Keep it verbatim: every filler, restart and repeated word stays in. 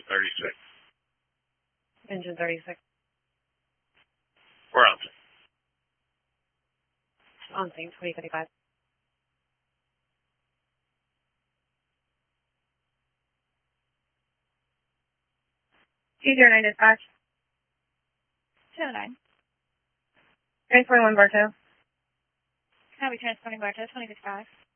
thirty-six. Engine thirty-six. We're on. On scene, twenty thirty-five. two zero nine dispatch. two oh nine. Transporting one Bartow. Copy, transporting Bartow, twenty fifty-five.